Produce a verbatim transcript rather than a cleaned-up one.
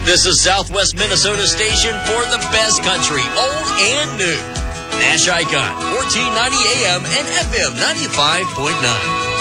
This is Southwest Minnesota Station for the best country, old and new. Nash Icon, fourteen ninety A M and F M ninety-five point nine.